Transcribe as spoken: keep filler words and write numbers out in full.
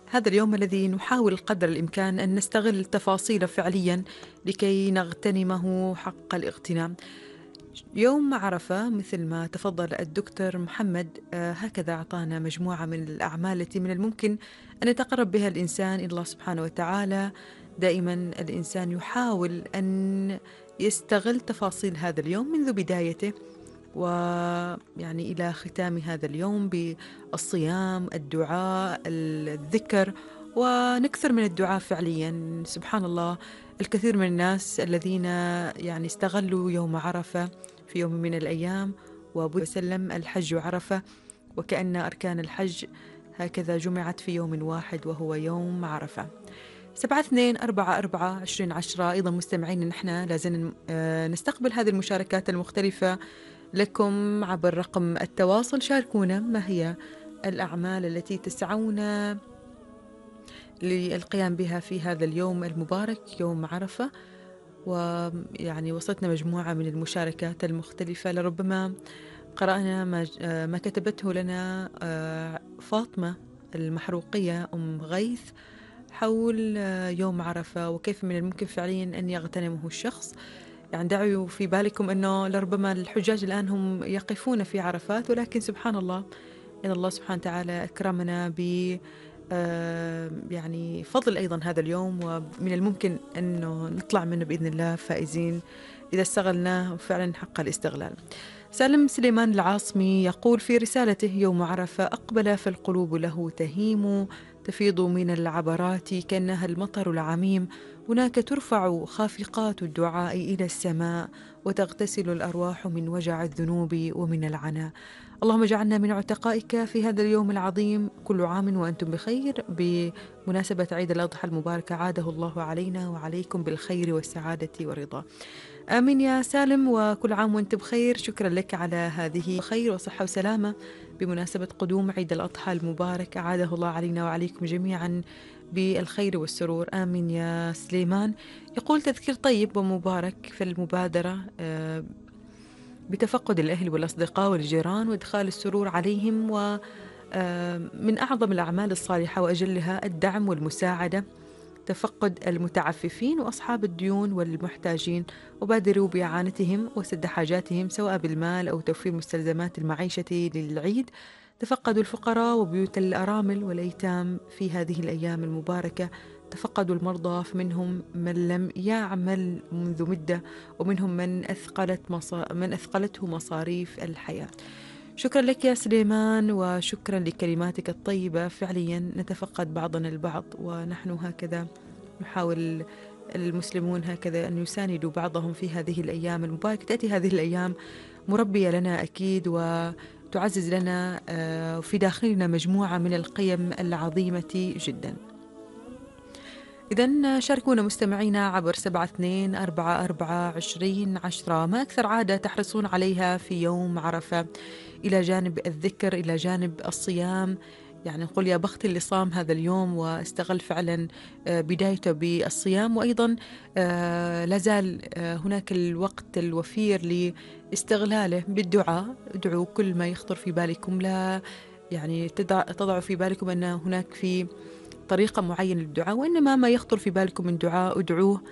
هذا اليوم الذي نحاول قدر الإمكان أن نستغل تفاصيله فعليا لكي نغتنمه حق الاغتنام. يوم عرفة مثل ما تفضل الدكتور محمد آه، هكذا أعطانا مجموعة من الأعمال التي من الممكن أن يتقرب بها الإنسان إلى الله سبحانه وتعالى. دائما الإنسان يحاول أن يستغل تفاصيل هذا اليوم منذ بدايته ويعني إلى ختام هذا اليوم بالصيام، الدعاء، الذكر، ونكثر من الدعاء فعليا. سبحان الله، الكثير من الناس الذين يعني استغلوا يوم عرفة في يوم من الأيام وسلم الحج عرفة، وكأن أركان الحج هكذا جمعت في يوم واحد وهو يوم عرفة. سبعة اثنين أربعة أربعة عشرين عشرة. أيضا مستمعين نحن لازم نستقبل هذه المشاركات المختلفة لكم عبر رقم التواصل. شاركونا ما هي الأعمال التي تسعون للقيام بها في هذا اليوم المبارك يوم عرفة. ويعني وصلتنا مجموعة من المشاركات المختلفة، لربما قرأنا ما, ما كتبته لنا فاطمة المحروقية أم غيث حول يوم عرفة وكيف من الممكن فعليا أن يغتنمه الشخص. يعني دعوا في بالكم أنه لربما الحجاج الآن هم يقفون في عرفات، ولكن سبحان الله إن الله سبحانه وتعالى أكرمنا ب يعني فضل أيضا هذا اليوم، ومن الممكن أنه نطلع منه بإذن الله فائزين إذا استغلناه فعلا حق الاستغلال. سالم سليمان العاصمي يقول في رسالته: يوم عرفة أقبل فالقلوب له تهيم، تفيض من العبرات كأنها المطر العميم، هناك ترفع خافقات الدعاء إلى السماء وتغتسل الأرواح من وجع الذنوب ومن العناء. اللهم اجعلنا من عتقائك في هذا اليوم العظيم، كل عام وأنتم بخير. بمناسبة عيد الأضحى المبارك عاده الله علينا وعليكم بالخير والسعادة والرضا. آمين يا سالم، وكل عام وأنت بخير. شكرا لك على هذه خير وصحة وسلامة بمناسبة قدوم عيد الأضحى المبارك، أعاده الله علينا وعليكم جميعا بالخير والسرور. آمين يا سليمان. يقول: تذكير طيب ومبارك في المبادرة بتفقد الأهل والأصدقاء والجيران وإدخال السرور عليهم، ومن أعظم الأعمال الصالحة وأجلها الدعم والمساعدة، تفقد المتعففين وأصحاب الديون والمحتاجين، وبادروا بإعانتهم وسد حاجاتهم سواء بالمال أو توفير مستلزمات المعيشة للعيد. تفقدوا الفقراء وبيوت الأرامل والأيتام في هذه الأيام المباركة. تفقدوا المرضى، فمنهم من لم يعمل منذ مدة، ومنهم من أثقلت مصا... من أثقلته مصاريف الحياة. شكرا لك يا سليمان، وشكرا لكلماتك الطيبة. فعليا نتفقد بعضنا البعض، ونحن هكذا نحاول المسلمون هكذا أن يساندوا بعضهم في هذه الأيام المباركة. تأتي هذه الأيام مربية لنا أكيد، وتعزز لنا في داخلنا مجموعة من القيم العظيمة جدا. إذن شاركونا مستمعينا عبر سبعة اثنين أربعة أربعة عشرين عشرة. ما أكثر عادة تحرصون عليها في يوم عرفة إلى جانب الذكر، إلى جانب الصيام؟ يعني نقول يا بخت اللي صام هذا اليوم واستغل فعلا بدايته بالصيام، وأيضا لازال هناك الوقت الوفير لاستغلاله بالدعاء. ادعوا كل ما يخطر في بالكم، لا يعني تضعوا في بالكم أن هناك في طريقة معينة للدعاء، وإنما ما يخطر في بالكم من دعاء ادعوه